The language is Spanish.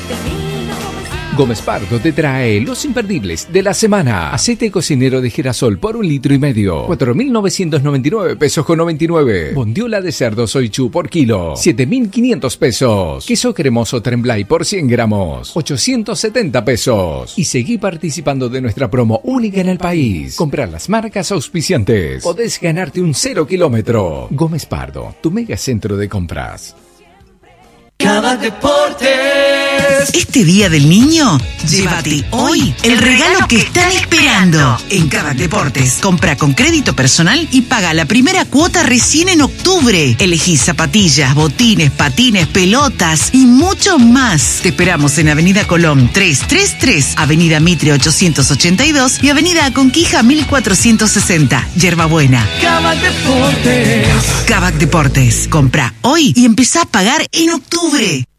Gómez Pardo te trae los imperdibles de la semana. Aceite cocinero de girasol por 1,5 litros, 4.999 pesos con 99. Bondiola de cerdo soichu por kilo, 7.500 pesos. Queso cremoso Tremblay por 100 gramos, 870 pesos. Y seguí participando de nuestra promo única en el país. Comprar las marcas auspiciantes. Podés ganarte un 0 kilómetro. Gómez Pardo, tu mega centro de compras. Kavak Deportes. Este día del niño, llévate hoy el regalo que están esperando. En Kavak Deportes, compra con crédito personal y paga la primera cuota recién en octubre. Elegí zapatillas, botines, patines, pelotas y mucho más. Te esperamos en Avenida Colón 333, Avenida Mitre 882 y Avenida Conquija 1460, Yerbabuena. Kavak Deportes. Kavak Deportes, compra hoy y empezá a pagar en octubre.